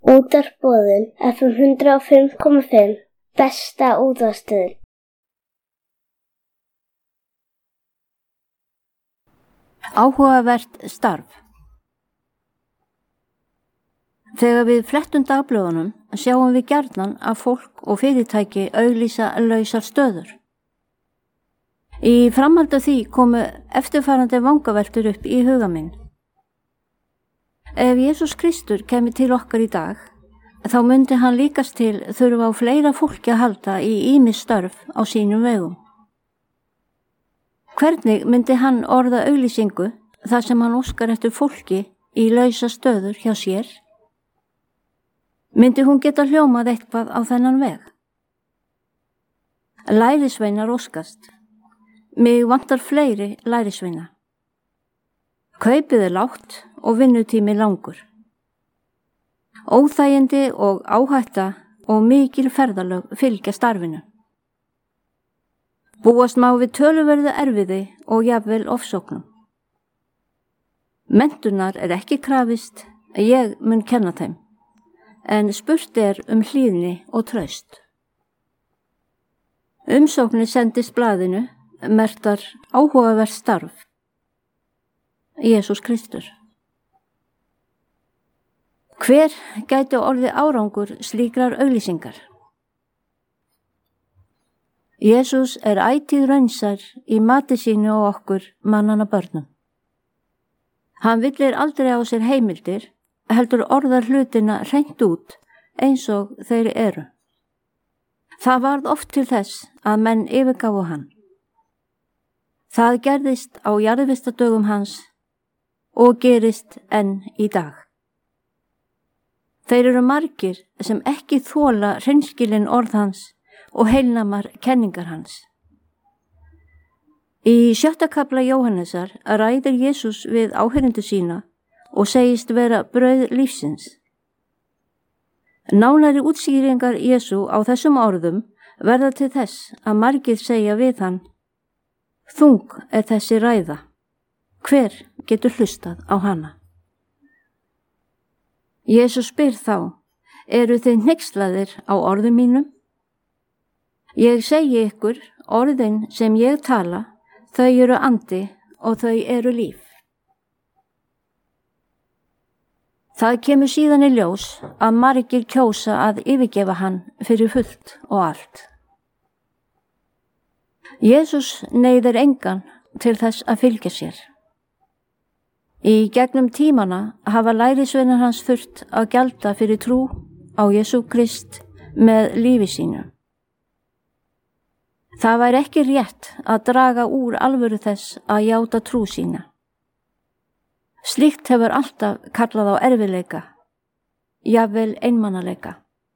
Útvarpsboðun FM 105,5 besta útvarpsstöðin. Áhugavert starf. Þegar við flettum dagblöðunum sjáum við gjarnan að fólk og fyrirtæki auglýsa lausar stöður. Í framhaldi af því komu eftirfarandi vangaveltur upp í huga minn. Ef Jesús Kristur kemur til okkar í dag, þá myndi hann líkast til þurfa á fleira fólki að halda í ýmis störf á sínum vegum. Hvernig myndi hann orða auglýsingu þar sem hann óskar eftir fólki í lausa stöður hjá sér? Myndi hún geta hljómað eitthvað á þennan veg? Lærisveinar óskast. Mig vantar fleiri lærisveina. Kaupið er lágt og vinnutími langur. Óþægindi og áhætta og mikil ferðalög fylgja starfinu. Búast má við töluverðu erfiði og jafnvel ofsóknum. Menntunar er ekki krafist, ég mun kenna þeim, en spurt er hlýðni og traust. Umsóknir sendist blaðinu, merktar áhugavert starf. Jesús Kristur. Hver gæti orðið árangur slíkrar auglýsingar? Jesús er ætíð raunsær í mati sínu og okkur mannanna börnum. Hann villir aldrei á sér heimildir, heldur orðar hlutina hreint út eins og þeir eru. Það varð oft til þess að menn yfirgáfu hann. Það gerðist á jarðvistardögum hans og gerist enn í dag. Þeir eru margir sem ekki þola hreinskilin orð hans og heilnamar kenningar hans. Í 6. kafla Jóhannesar ræðir Jesús við áheyrendur sína og segist vera brauð lífsins. Nánari útskýringar Jesú á þessum orðum verða til þess að margir segja við hann: Þung er þessi ræða. Hver getur hlustað á hana? Jesús spyr þá: Eru þið hneykslaðir á orðum mínum? Ég segi ykkur, orðin sem ég tala, þau eru andi og þau eru líf. Það kemur síðan í ljós að margir kjósa að yfirgefa hann fyrir fullt og allt. Jesús neyðir engan til þess að fylgja sér. Í gegnum tímana hafa lærisveinar hans þurft að gjalda fyrir trú á Jesú Krist með lífi sínu. Það væri ekki rétt að draga úr alvöru þess að játa trú sína. Slíkt hefur alltaf kallað á erfiðleika, jafnvel einmanaleika.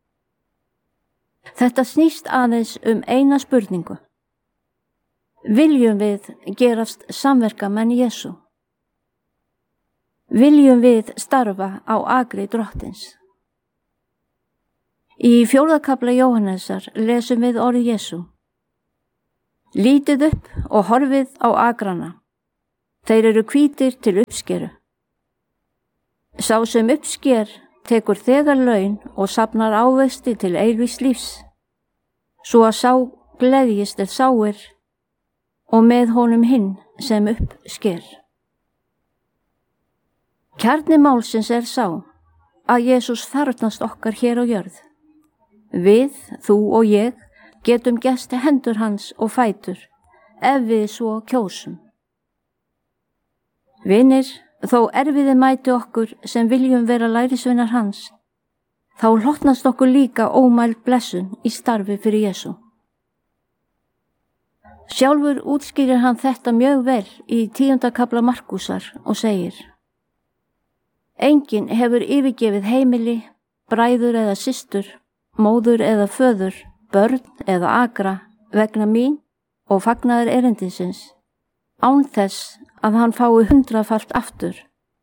Þetta snýst aðeins eina spurningu. Viljum við gerast samverkamenn Jesú? Viljum við starfa á akri Drottins? Í 4. kafla Jóhannesar lesum við orð Jesú. Lítið upp og horfið á agrana. Þeir eru hvítir til uppskeru. Sá sem uppsker tekur þegar laun og safnar ávexti til eilífs lífs, svo að sá gleðjist sáir og með honum hinn sem uppsker. Kjarni málsins sá að Jesús þarfnast okkar hér á jörð. Við, þú og ég, getum gest hendur hans og fætur, ef við svo kjósum. Vinir, þó erfiði mæti okkur sem viljum vera lærisveinar hans, þá hlotnast okkur líka ómæld blessun í starfi fyrir Jesú. Sjálfur útskýrir hann þetta mjög vel í 10. kafla Markúsar og segir: Enginn hefur yfirgefið heimili, bræður eða systur, móður eða föður, börn eða akra vegna mín og fagnaðar erindisins, án þess að hann fái 100-falt aftur.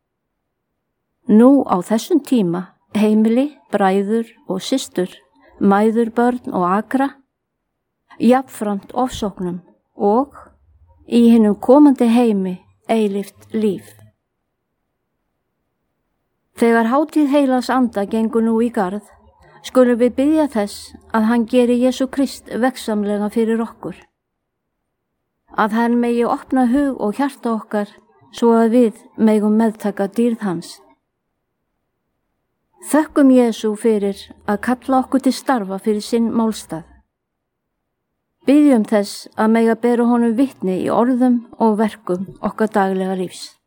Nú á þessum tíma heimili, bræður og systur, mæður, börn og akra, jafnframt ofsóknum og í hinum komandi heimi eilíft líf. Þegar hátíð heilags anda gengur nú í garð, skulum við biðja þess að hann geri Jesú Krist veggsamlega fyrir okkur. Að hann megi opna hug og hjarta okkar svo að við megum meðtaka dýrð hans. Þökkum Jesú fyrir að kalla okkur til starfa fyrir sinn málstað. Biðjum þess að mega bera honum vitni í orðum og verkum okkar daglega lífs.